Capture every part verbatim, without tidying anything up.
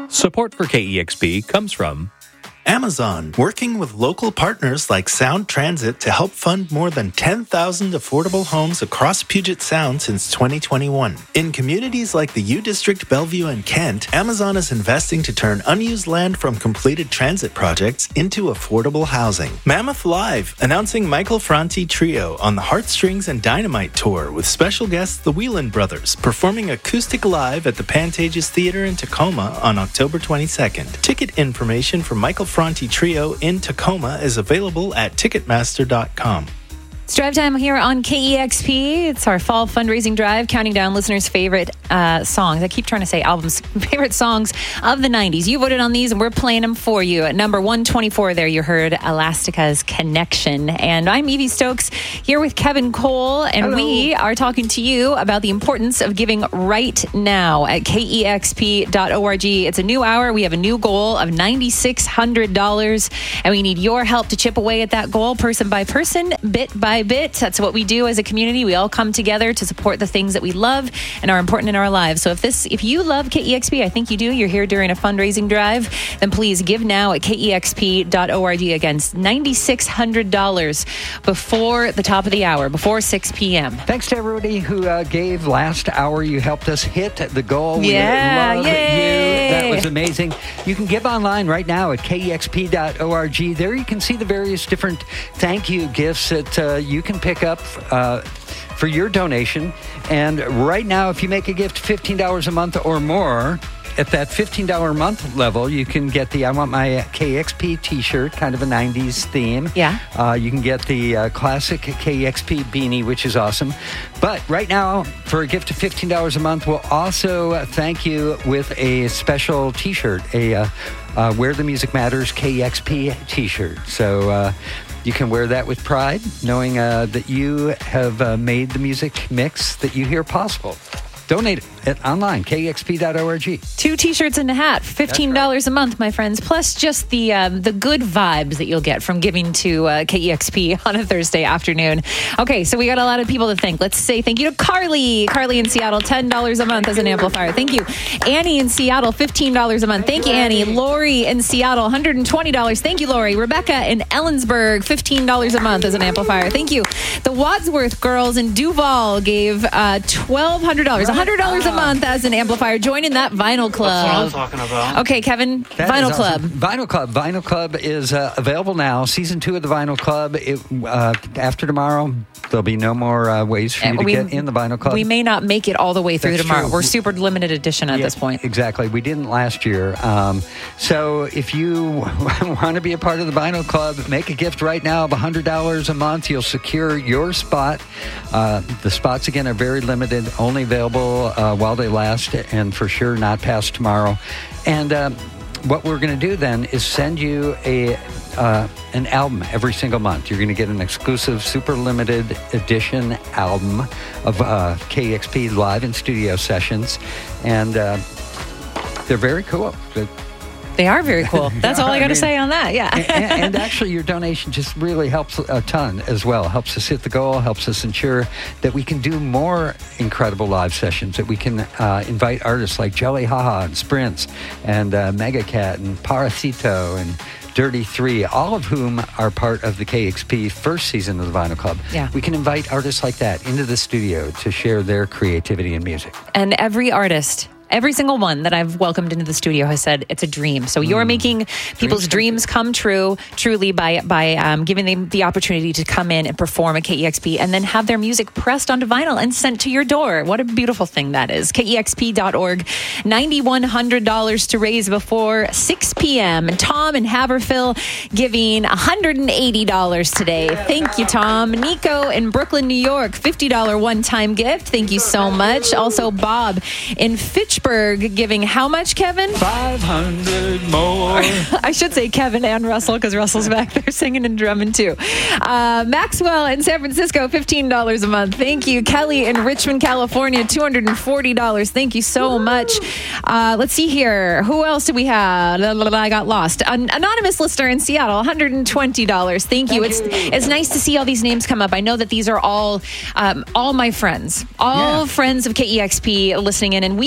Support for K E X P comes from Amazon, working with local partners like Sound Transit to help fund more than ten thousand affordable homes across Puget Sound since twenty twenty-one. In communities like the U District, Bellevue, and Kent, Amazon is investing to turn unused land from completed transit projects into affordable housing. Mammoth Live, announcing Michael Franti Trio on the Heartstrings and Dynamite Tour with special guests the Whelan Brothers, performing acoustic live at the Pantages Theater in Tacoma on October twenty-second. Ticket information for Michael Franti Trio in Tacoma is available at ticketmaster dot com. It's drive time here on K E X P. It's our fall fundraising drive, counting down listeners' favorite uh, songs. I keep trying to say albums, favorite songs of the nineties. You voted on these, and we're playing them for you. At number one twenty-four there, you heard Elastica's Connection. And I'm Evie Stokes here with Kevin Cole, and Hello. we are talking to you about the importance of giving right now at K E X P dot org. It's a new hour. We have a new goal of nine thousand six hundred dollars, and we need your help to chip away at that goal, person by person, bit by bit. That's what we do as a community. We all come together to support the things that we love and are important in our lives. So if this, if you love K E X P, I think you do, you're here during a fundraising drive, then please give now at K E X P dot org. Against nine thousand six hundred dollars before the top of the hour, before six p.m. Thanks to everybody who uh, gave last hour. You helped us hit the goal. Yeah, we love yay. you. That was amazing. You can give online right now at K E X P dot org. There you can see the various different thank you gifts that uh, you can pick up uh, for your donation. And right now, if you make a gift fifteen dollars a month or more, at that fifteen dollars a month level, you can get the I Want My K X P t-shirt, kind of a nineties theme. Yeah. Uh, you can get the uh, classic K E X P beanie, which is awesome. But right now, for a gift of fifteen dollars a month, we'll also thank you with a special t-shirt, a uh, uh, Where the Music Matters K E X P t-shirt. So uh, you can wear that with pride, knowing uh, that you have uh, made the music mix that you hear possible. Donate it online, K E X P dot org. Two t-shirts and a hat, fifteen dollars right. a month, my friends, plus just the um, the good vibes that you'll get from giving to uh, K E X P on a Thursday afternoon. Okay, so we got a lot of people to thank. Let's say thank you to Carly. Carly in Seattle, ten dollars a month as an amplifier. Thank you. Annie in Seattle, fifteen dollars a month. Thank you, Annie. Lori in Seattle, one hundred twenty dollars. Thank you, Lori. Rebecca in Ellensburg, fifteen dollars a month as an amplifier. Thank you. The Wadsworth girls in Duval gave uh, twelve hundred dollars. one hundred dollars a month as an amplifier. Join in that Vinyl Club. That's what I'm talking about. Okay, Kevin, That Vinyl is Club. awesome. Vinyl Club. Vinyl Club is uh, available now. Season two of the Vinyl Club. It, uh, after tomorrow, there'll be no more uh, ways for you to we, get in the Vinyl Club. We may not make it all the way through That's tomorrow. true. We're super limited edition at Yeah, this point. Exactly. We didn't last year. Um, so if you want to be a part of the Vinyl Club, make a gift right now of one hundred dollars a month. You'll secure your spot. Uh, the spots, again, are very limited, only available uh, while they last, and for sure not past tomorrow. And uh, what we're going to do then is send you a uh, an album every single month. You're going to get an exclusive, super limited edition album of uh, K X P live in studio sessions, and uh, they're very cool. They're, They are very cool. That's all I got to I mean, say on that. Yeah. and, and actually, your donation just really helps a ton as well. Helps us hit the goal, helps us ensure that we can do more incredible live sessions, that we can uh, invite artists like Jelly Haha and Sprints and uh, Mega Cat and Parasito and Dirty Three, all of whom are part of the K X P first season of the Vinyl Club. Yeah. We can invite artists like that into the studio to share their creativity and music. And every artist, every single one that I've welcomed into the studio has said it's a dream. So you're making people's dreams come true, truly, by by um, giving them the opportunity to come in and perform at K E X P and then have their music pressed onto vinyl and sent to your door. What a beautiful thing that is. K E X P dot org. nine thousand one hundred dollars to raise before six p.m. And Tom in Haverhill giving one hundred eighty dollars today. Thank you, Tom. Nico in Brooklyn, New York, fifty dollars one-time gift. Thank you so much. Also, Bob in Fitchburg giving how much, Kevin? five hundred more. I should say Kevin and Russell, because Russell's back there singing and drumming too. Uh, Maxwell in San Francisco, fifteen dollars a month. Thank you. Kelly in Richmond, California, two hundred forty dollars. Thank you so much. Uh, let's see here. Who else do we have? I got lost. An anonymous listener in Seattle, one hundred twenty dollars. Thank you. It's it's nice to see all these names come up. I know that these are all um, all my friends, all Yeah. friends of K E X P listening in, and we love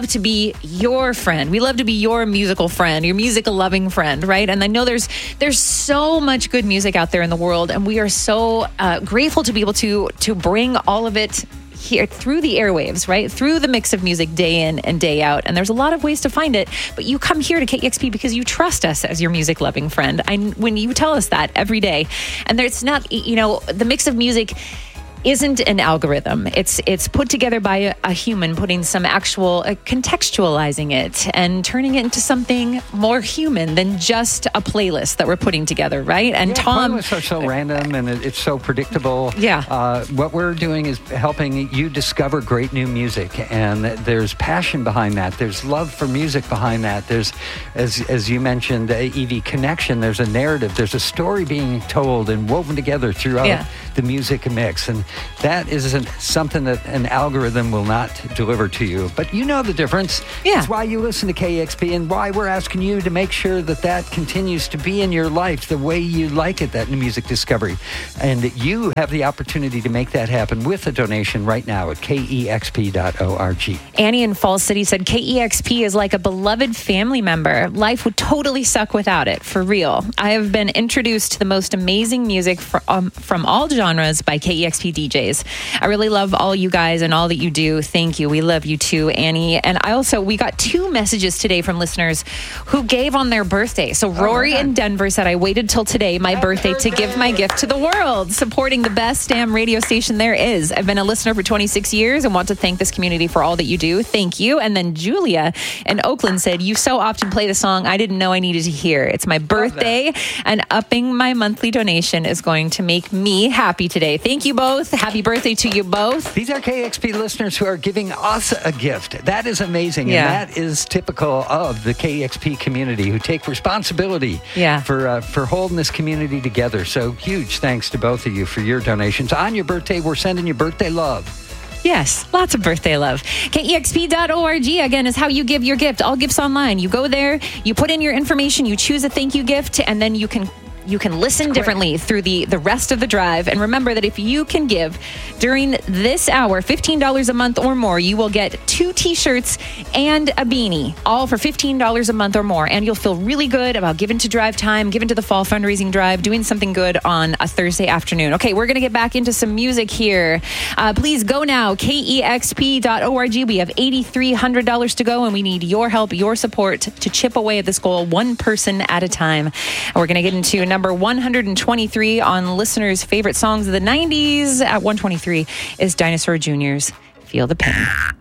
love to be your friend. We love to be your musical friend, your musical loving friend, right? And I know there's there's so much good music out there in the world, and we are so uh, grateful to be able to to bring all of it here through the airwaves, right? Through the mix of music day in and day out. And there's a lot of ways to find it, but you come here to K E X P because you trust us as your music loving friend. I, when you tell us that every day, and there's not, you know, the mix of music isn't an algorithm. It's it's put together by a, a human, putting some actual uh, contextualizing it and turning it into something more human than just a playlist that we're putting together, right? And yeah, Tom, playlists are so random and it, it's so predictable. Yeah. Uh, what we're doing is helping you discover great new music, and there's passion behind that. There's love for music behind that. There's, as as you mentioned, uh, Evie, connection. There's a narrative. There's a story being told and woven together throughout Yeah. the music mix, and that isn't something that an algorithm will not deliver to you. But you know the difference. Yeah. That's why you listen to K E X P and why we're asking you to make sure that that continues to be in your life the way you like it, that new music discovery. And you have the opportunity to make that happen with a donation right now at K E X P dot org. Annie in Falls City said, K E X P is like a beloved family member. Life would totally suck without it, for real. I have been introduced to the most amazing music from, um, from all genres by K E X P D Js. I really love all you guys and all that you do. Thank you. We love you too, Annie. And I also, we got two messages today from listeners who gave on their birthday. So Rory right. in Denver said, I waited till today, my birthday, to give my gift to the world, supporting the best damn radio station there is. I've been a listener for twenty-six years and want to thank this community for all that you do. Thank you. And then Julia in Oakland said, you so often play the song I didn't know I needed to hear. It's my birthday, and upping my monthly donation is going to make me happy today. Thank you both. Happy birthday to you both. These are K E X P listeners who are giving us a gift. That is amazing. Yeah. And that is typical of the K E X P community, who take responsibility Yeah. for uh, for holding this community together. So huge thanks to both of you for your donations. On your birthday, we're sending you birthday love. Yes, lots of birthday love. K E X P dot org, again, is how you give your gift. All gifts online. You go there, you put in your information, you choose a thank you gift, and then you can you can listen differently through the, the rest of the drive. And remember that if you can give during this hour fifteen dollars a month or more, you will get two t-shirts and a beanie, all for fifteen dollars a month or more. And you'll feel really good about giving to Drive Time, giving to the Fall Fundraising Drive, doing something good on a Thursday afternoon. Okay, we're going to get back into some music here. Uh, please go now, K E X P dot org. We have eight thousand three hundred dollars to go, and we need your help, your support to chip away at this goal one person at a time. And we're going to get into number one hundred twenty-three on listeners' favorite songs of the nineties. At one twenty-three is Dinosaur Junior's Feel the Pain.